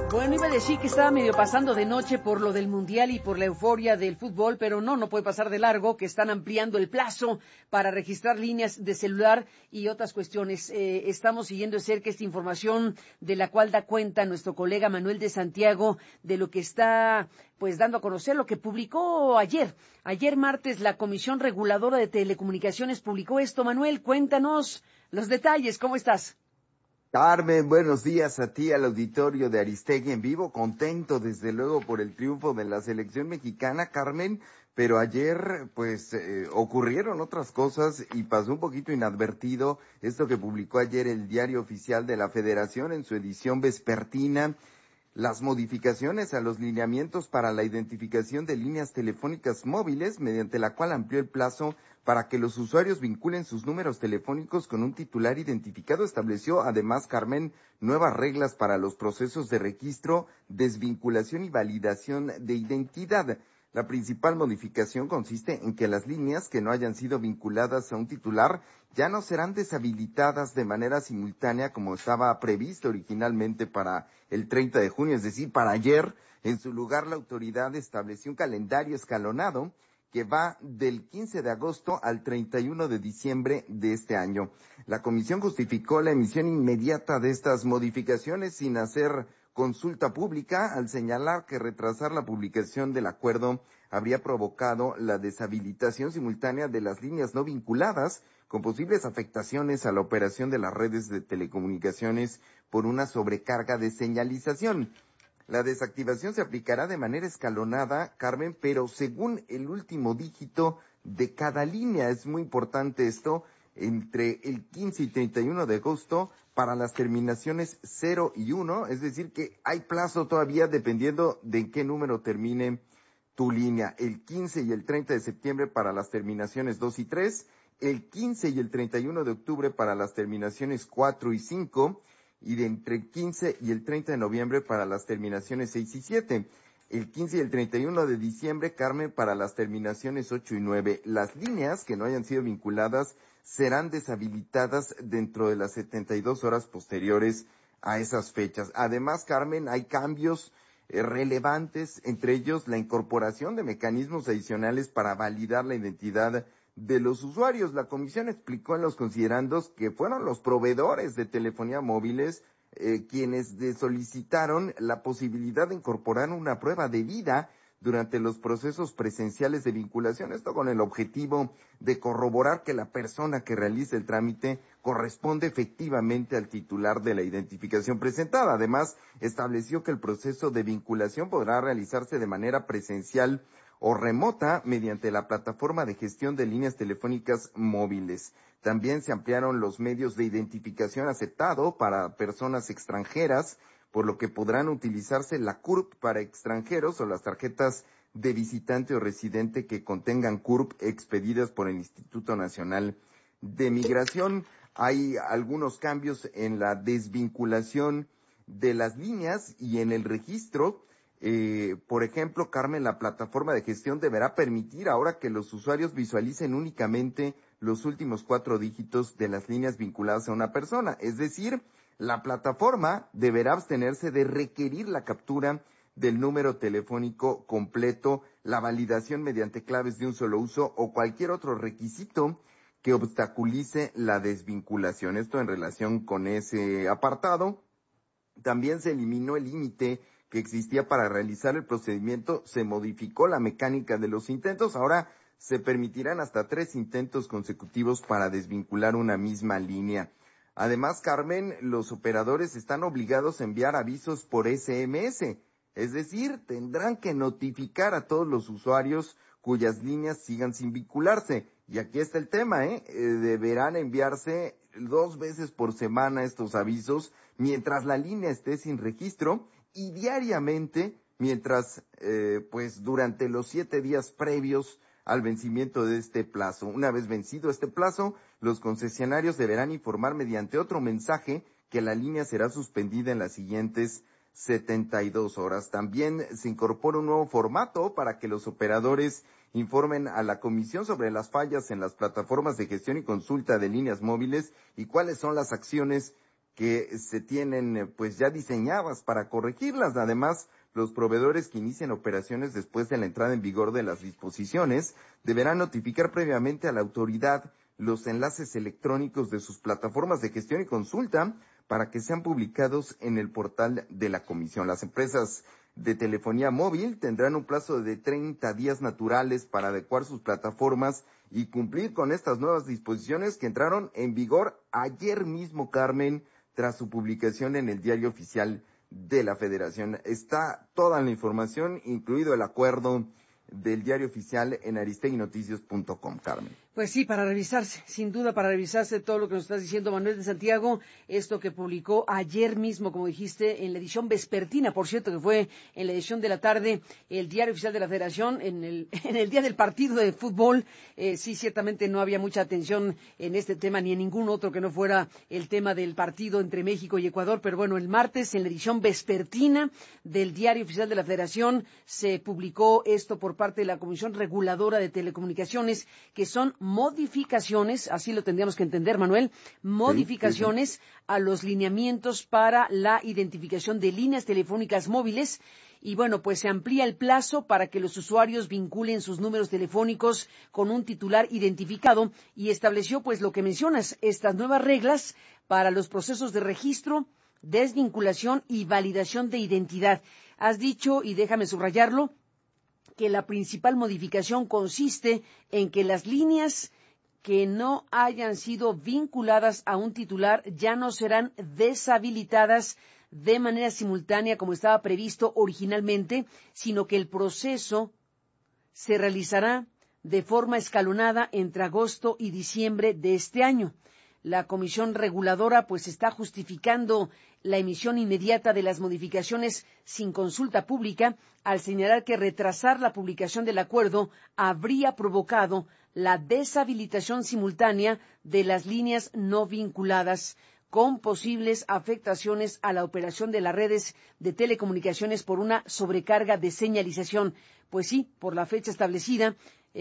Bueno, iba a decir que estaba medio pasando de noche por lo del Mundial y por la euforia del fútbol, pero no puede pasar de largo, que están ampliando el plazo para registrar líneas de celular y otras cuestiones. Estamos siguiendo de cerca esta información de la cual da cuenta nuestro colega Manuel de Santiago de lo que está pues dando a conocer, lo que publicó ayer. Ayer martes la Comisión Reguladora de Telecomunicaciones publicó esto. Manuel, cuéntanos los detalles. ¿Cómo estás? Carmen, buenos días a ti, al auditorio de Aristegui en vivo, contento desde luego por el triunfo de la selección mexicana, Carmen, pero ayer ocurrieron otras cosas y pasó un poquito inadvertido esto que publicó ayer el Diario Oficial de la Federación en su edición vespertina. Las modificaciones a los lineamientos para la identificación de líneas telefónicas móviles, mediante la cual amplió el plazo para que los usuarios vinculen sus números telefónicos con un titular identificado. Estableció, además, Carmen, nuevas reglas para los procesos de registro, desvinculación y validación de identidad. La principal modificación consiste en que las líneas que no hayan sido vinculadas a un titular ya no serán deshabilitadas de manera simultánea como estaba previsto originalmente para el 30 de junio, es decir, para ayer. En su lugar, la autoridad estableció un calendario escalonado que va del 15 de agosto al 31 de diciembre de este año. La comisión justificó la emisión inmediata de estas modificaciones sin hacer consulta pública, al señalar que retrasar la publicación del acuerdo habría provocado la deshabilitación simultánea de las líneas no vinculadas, con posibles afectaciones a la operación de las redes de telecomunicaciones por una sobrecarga de señalización. La desactivación se aplicará de manera escalonada, Carmen, pero según el último dígito de cada línea. Es muy importante esto, entre el 15 y 31 de agosto para las terminaciones 0 y 1, es decir que hay plazo todavía dependiendo de en qué número termine tu línea. El 15 y el 30 de septiembre para las terminaciones 2 y 3, el 15 y el 31 de octubre para las terminaciones 4 y 5, y de entre el 15 y el 30 de noviembre para las terminaciones 6 y 7. El 15 y el 31 de diciembre, Carmen, para las terminaciones 8 y 9. Las líneas que no hayan sido vinculadas serán deshabilitadas dentro de las 72 horas posteriores a esas fechas. Además, Carmen, hay cambios relevantes, entre ellos la incorporación de mecanismos adicionales para validar la identidad de los usuarios. La comisión explicó en los considerandos que fueron los proveedores de telefonía móviles quienes solicitaron la posibilidad de incorporar una prueba de vida durante los procesos presenciales de vinculación, esto con el objetivo de corroborar que la persona que realice el trámite corresponde efectivamente al titular de la identificación presentada. Además, estableció que el proceso de vinculación podrá realizarse de manera presencial o remota mediante la plataforma de gestión de líneas telefónicas móviles. También se ampliaron los medios de identificación aceptado para personas extranjeras, por lo que podrán utilizarse la CURP para extranjeros o las tarjetas de visitante o residente que contengan CURP expedidas por el Instituto Nacional de Migración. Hay algunos cambios en la desvinculación de las líneas y en el registro. Por ejemplo, Carmen, la plataforma de gestión deberá permitir ahora que los usuarios visualicen únicamente los últimos 4 dígitos de las líneas vinculadas a una persona. Es decir, la plataforma deberá abstenerse de requerir la captura del número telefónico completo, la validación mediante claves de un solo uso o cualquier otro requisito que obstaculice la desvinculación. Esto en relación con ese apartado. También se eliminó el límite que existía para realizar el procedimiento, se modificó la mecánica de los intentos. Ahora se permitirán hasta 3 intentos consecutivos para desvincular una misma línea. Además, Carmen, los operadores están obligados a enviar avisos por SMS, es decir, tendrán que notificar a todos los usuarios cuyas líneas sigan sin vincularse. Y aquí está el tema, deberán enviarse 2 veces por semana estos avisos mientras la línea esté sin registro y diariamente mientras, durante los 7 días previos al vencimiento de este plazo. Una vez vencido este plazo, los concesionarios deberán informar mediante otro mensaje que la línea será suspendida en las siguientes 72 horas. También se incorpora un nuevo formato para que los operadores informen a la comisión sobre las fallas en las plataformas de gestión y consulta de líneas móviles y cuáles son las acciones que se tienen pues ya diseñadas para corregirlas. Además, los proveedores que inicien operaciones después de la entrada en vigor de las disposiciones deberán notificar previamente a la autoridad los enlaces electrónicos de sus plataformas de gestión y consulta para que sean publicados en el portal de la comisión. Las empresas de telefonía móvil tendrán un plazo de 30 días naturales para adecuar sus plataformas y cumplir con estas nuevas disposiciones que entraron en vigor ayer mismo, Carmen, tras su publicación en el Diario Oficial de la Federación. Está toda la información, incluido el acuerdo del Diario Oficial, en aristeguinoticias.com, Carmen. Pues sí, para revisarse, sin duda para revisarse todo lo que nos estás diciendo, Manuel de Santiago, esto que publicó ayer mismo, como dijiste, en la edición vespertina, por cierto, que fue en la edición de la tarde, el Diario Oficial de la Federación, en el día del partido de fútbol. Sí, ciertamente no había mucha atención en este tema, ni en ningún otro que no fuera el tema del partido entre México y Ecuador, pero bueno, el martes, en la edición vespertina del Diario Oficial de la Federación, se publicó esto por parte de la Comisión Reguladora de Telecomunicaciones, que son modificaciones, así lo tendríamos que entender, Manuel, modificaciones sí. A los lineamientos para la identificación de líneas telefónicas móviles. Y bueno, pues se amplía el plazo para que los usuarios vinculen sus números telefónicos con un titular identificado y estableció pues lo que mencionas, estas nuevas reglas para los procesos de registro, desvinculación y validación de identidad. Has dicho, y déjame subrayarlo, que la principal modificación consiste en que las líneas que no hayan sido vinculadas a un titular ya no serán deshabilitadas de manera simultánea como estaba previsto originalmente, sino que el proceso se realizará de forma escalonada entre agosto y diciembre de este año. La Comisión Reguladora pues está justificando la emisión inmediata de las modificaciones sin consulta pública al señalar que retrasar la publicación del acuerdo habría provocado la deshabilitación simultánea de las líneas no vinculadas, con posibles afectaciones a la operación de las redes de telecomunicaciones por una sobrecarga de señalización. Pues sí, por la fecha establecida,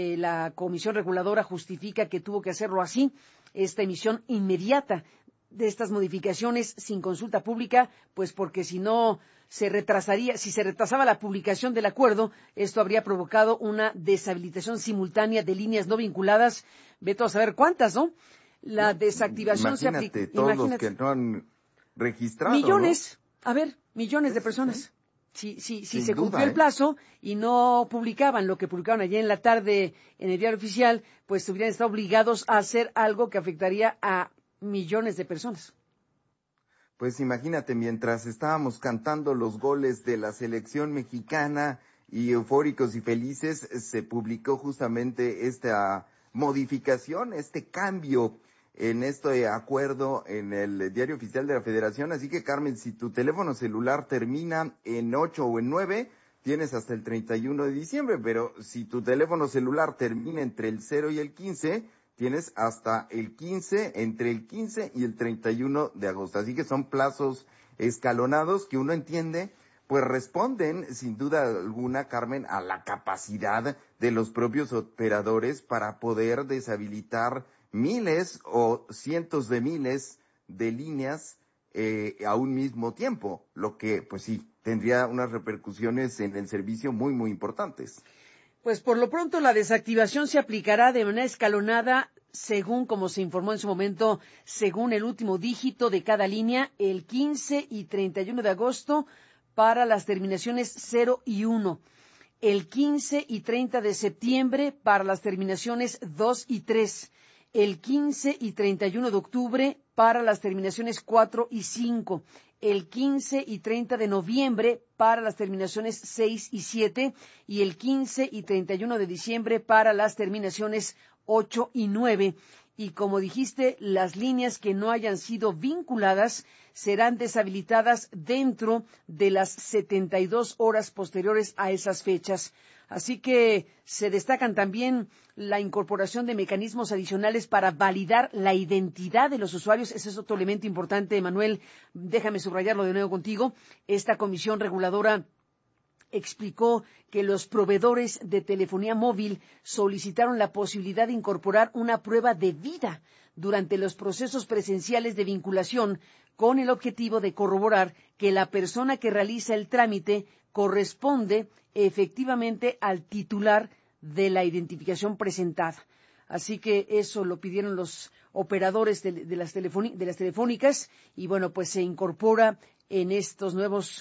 la Comisión Reguladora justifica que tuvo que hacerlo así, esta emisión inmediata de estas modificaciones sin consulta pública, pues porque si no se retrasaba la publicación del acuerdo, esto habría provocado una deshabilitación simultánea de líneas no vinculadas, vete a saber cuántas, ¿no? La desactivación se aplica. Todos los que no han registrado. Millones, ¿no? A ver, millones de personas. Si se duda, cumplió el plazo y no publicaban lo que publicaron ayer en la tarde en el Diario Oficial, pues hubieran estado obligados a hacer algo que afectaría a millones de personas. Pues imagínate, mientras estábamos cantando los goles de la selección mexicana y eufóricos y felices, se publicó justamente esta modificación, este cambio en este acuerdo en el Diario Oficial de la Federación. Así que, Carmen, si tu teléfono celular termina en 8 o en 9, tienes hasta el 31 de diciembre, pero si tu teléfono celular termina entre el 0 y el 15, tienes hasta el 15, entre el 15 y el 31 de agosto. Así que son plazos escalonados que uno entiende, pues responden sin duda alguna, Carmen, a la capacidad de los propios operadores para poder deshabilitar miles o cientos de miles de líneas a un mismo tiempo, lo que pues sí tendría unas repercusiones en el servicio muy muy importantes. Pues por lo pronto la desactivación se aplicará de manera escalonada según, como se informó en su momento, según el último dígito de cada línea, el 15 y 31 de agosto para las terminaciones 0 y 1, el 15 y 30 de septiembre para las terminaciones 2 y 3, el 15 y 31 de octubre para las terminaciones 4 y 5, el 15 y 30 de noviembre para las terminaciones 6 y 7 y el 15 y 31 de diciembre para las terminaciones 8 y 9. Y como dijiste, las líneas que no hayan sido vinculadas serán deshabilitadas dentro de las 72 horas posteriores a esas fechas. Así que se destacan también la incorporación de mecanismos adicionales para validar la identidad de los usuarios. Ese es otro elemento importante, Manuel. Déjame subrayarlo de nuevo contigo. Esta comisión reguladora explicó que los proveedores de telefonía móvil solicitaron la posibilidad de incorporar una prueba de vida durante los procesos presenciales de vinculación con el objetivo de corroborar que la persona que realiza el trámite corresponde efectivamente al titular de la identificación presentada. Así que eso lo pidieron los operadores de las telefónicas y bueno, pues se incorpora en estos nuevos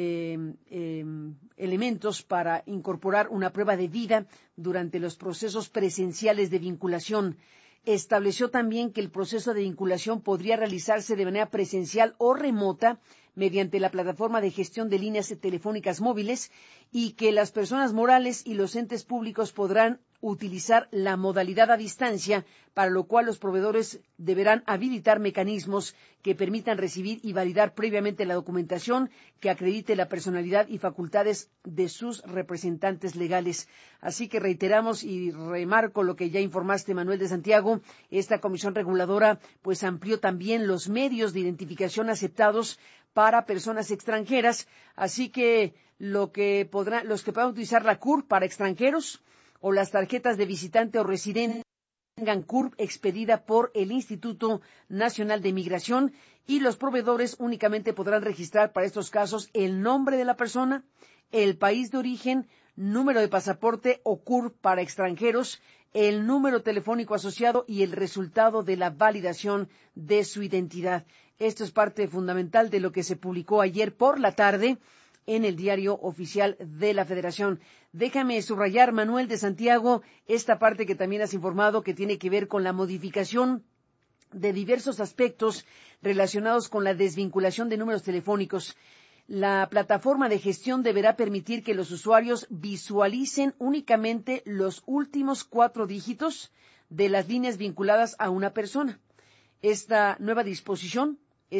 elementos para incorporar una prueba de vida durante los procesos presenciales de vinculación. Estableció también que el proceso de vinculación podría realizarse de manera presencial o remota mediante la plataforma de gestión de líneas telefónicas móviles y que las personas morales y los entes públicos podrán utilizar la modalidad a distancia, para lo cual los proveedores deberán habilitar mecanismos que permitan recibir y validar previamente la documentación que acredite la personalidad y facultades de sus representantes legales. Así que reiteramos y remarco lo que ya informaste, Manuel de Santiago, esta comisión reguladora pues amplió también los medios de identificación aceptados para personas extranjeras, así que los que puedan utilizar la CURP para extranjeros o las tarjetas de visitante o residente tengan CURP expedida por el Instituto Nacional de Migración, y los proveedores únicamente podrán registrar para estos casos el nombre de la persona, el país de origen, número de pasaporte o CURP para extranjeros, el número telefónico asociado y el resultado de la validación de su identidad. Esto es parte fundamental de lo que se publicó ayer por la tarde en el Diario Oficial de la Federación. Déjame subrayar, Manuel de Santiago, esta parte que también has informado, que tiene que ver con la modificación de diversos aspectos relacionados con la desvinculación de números telefónicos. La plataforma de gestión deberá permitir que los usuarios visualicen únicamente los últimos 4 dígitos de las líneas vinculadas a una persona. Esta nueva disposición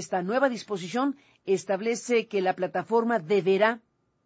establece que la plataforma deberá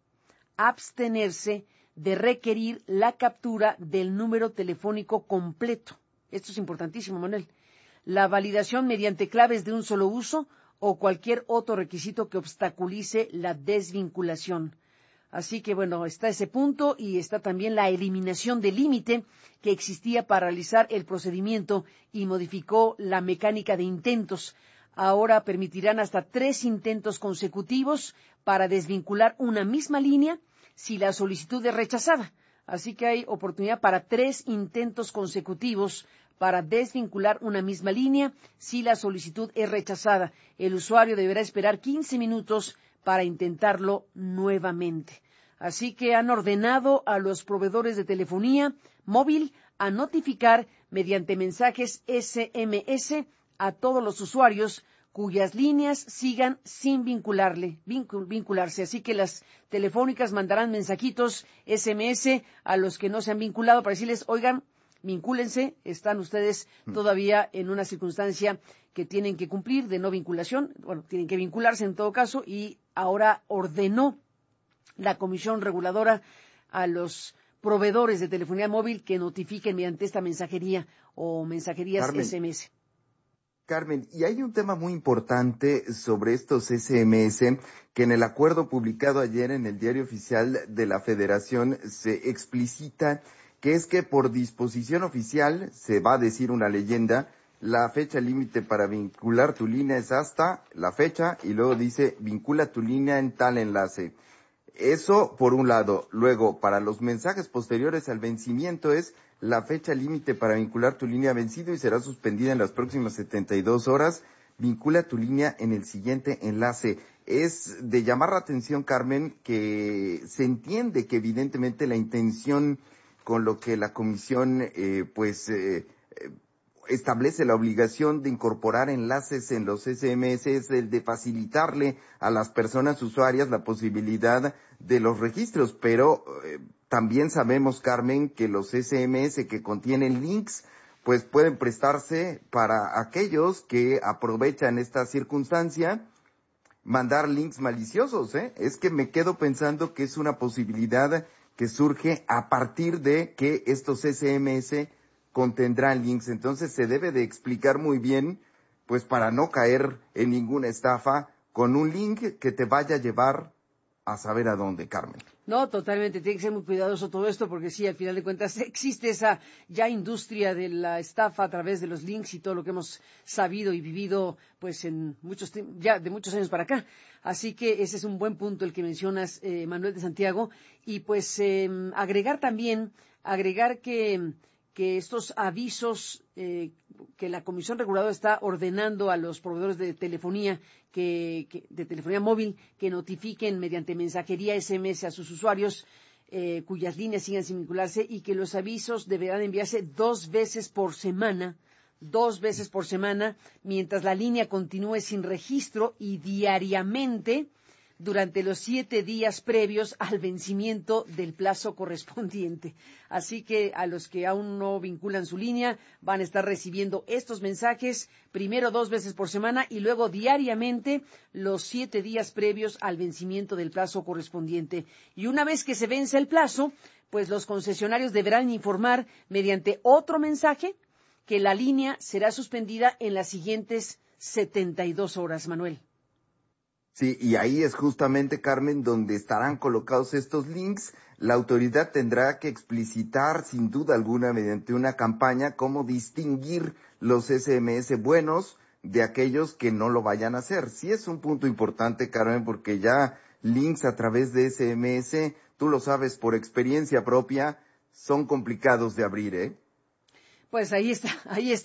abstenerse de requerir la captura del número telefónico completo. Esto es importantísimo, Manuel. La validación mediante claves de un solo uso o cualquier otro requisito que obstaculice la desvinculación. Así que, bueno, está ese punto y está también la eliminación del límite que existía para realizar el procedimiento y modificó la mecánica de intentos. Ahora permitirán hasta 3 intentos consecutivos para desvincular una misma línea si la solicitud es rechazada. Así que hay oportunidad para 3 intentos consecutivos para desvincular una misma línea si la solicitud es rechazada. El usuario deberá esperar 15 minutos para intentarlo nuevamente. Así que han ordenado a los proveedores de telefonía móvil a notificar mediante mensajes SMS a todos los usuarios cuyas líneas sigan sin vincularse. Así que las telefónicas mandarán mensajitos SMS a los que no se han vinculado para decirles, oigan, vincúlense, están ustedes todavía en una circunstancia que tienen que cumplir de no vinculación, bueno, tienen que vincularse en todo caso, y ahora ordenó la Comisión Reguladora a los proveedores de telefonía móvil que notifiquen mediante esta mensajería o mensajerías SMS. Carmen, y hay un tema muy importante sobre estos SMS que en el acuerdo publicado ayer en el Diario Oficial de la Federación se explicita, que es que por disposición oficial, se va a decir una leyenda, la fecha límite para vincular tu línea es hasta la fecha, y luego dice vincula tu línea en tal enlace. Eso por un lado. Luego, para los mensajes posteriores al vencimiento es la fecha límite para vincular tu línea vencido y será suspendida en las próximas 72 horas. Vincula tu línea en el siguiente enlace. Es de llamar la atención, Carmen, que se entiende que evidentemente la intención con lo que la comisión establece la obligación de incorporar enlaces en los SMS es el de facilitarle a las personas usuarias la posibilidad de los registros, pero también sabemos, Carmen, que los SMS que contienen links pues pueden prestarse para aquellos que aprovechan esta circunstancia, mandar links maliciosos, Es que me quedo pensando que es una posibilidad que surge a partir de que estos SMS contendrán links. Entonces se debe de explicar muy bien, pues para no caer en ninguna estafa con un link que te vaya a llevar a saber a dónde, Carmen. No, totalmente, tiene que ser muy cuidadoso todo esto porque sí, al final de cuentas existe esa ya industria de la estafa a través de los links y todo lo que hemos sabido y vivido pues en ya de muchos años para acá. Así que ese es un buen punto el que mencionas, Manuel de Santiago. Y pues agregar que estos avisos que la Comisión Reguladora está ordenando a los proveedores de telefonía de telefonía móvil que notifiquen mediante mensajería SMS a sus usuarios cuyas líneas sigan sin vincularse y que los avisos deberán enviarse 2 veces por semana, mientras la línea continúe sin registro y diariamente durante los 7 días previos al vencimiento del plazo correspondiente. Así que a los que aún no vinculan su línea van a estar recibiendo estos mensajes primero 2 veces por semana y luego diariamente los 7 días previos al vencimiento del plazo correspondiente. Y una vez que se vence el plazo, pues los concesionarios deberán informar mediante otro mensaje que la línea será suspendida en las siguientes 72 horas, Manuel. Sí, y ahí es justamente, Carmen, donde estarán colocados estos links. La autoridad tendrá que explicitar, sin duda alguna, mediante una campaña, cómo distinguir los SMS buenos de aquellos que no lo vayan a hacer. Sí es un punto importante, Carmen, porque ya links a través de SMS, tú lo sabes por experiencia propia, son complicados de abrir, ¿eh? Pues ahí está.